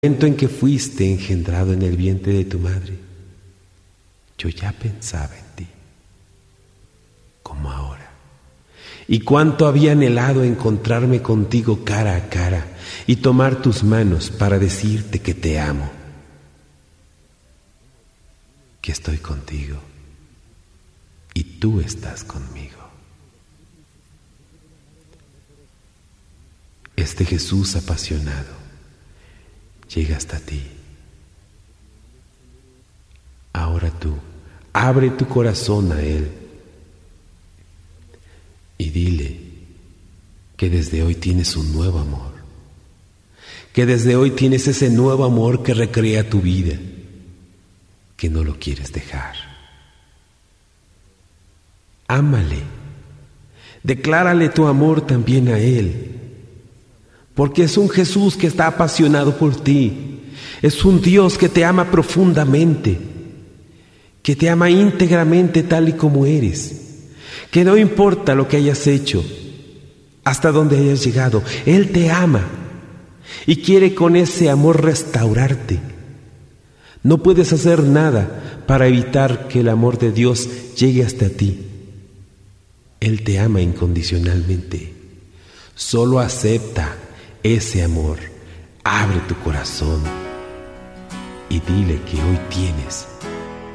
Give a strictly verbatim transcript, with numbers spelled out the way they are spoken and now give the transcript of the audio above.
momento en que fuiste engendrado en el vientre de tu madre, yo ya pensaba en ti, como ahora. Y cuánto había anhelado encontrarme contigo cara a cara y tomar tus manos para decirte que te amo, que estoy contigo y tú estás conmigo. Este Jesús apasionado llega hasta ti. Ahora tú, abre tu corazón a Él y dile que desde hoy tienes un nuevo amor, que desde hoy tienes ese nuevo amor que recrea tu vida, que no lo quieres dejar. Ámale, declárale tu amor también a Él, porque es un Jesús que está apasionado por ti, es un Dios que te ama profundamente, que te ama íntegramente tal y como eres, que no importa lo que hayas hecho, hasta donde hayas llegado, Él te ama y quiere con ese amor restaurarte. No puedes hacer nada para evitar que el amor de Dios llegue hasta ti. Él te ama incondicionalmente. Solo acepta ese amor, abre tu corazón y dile que hoy tienes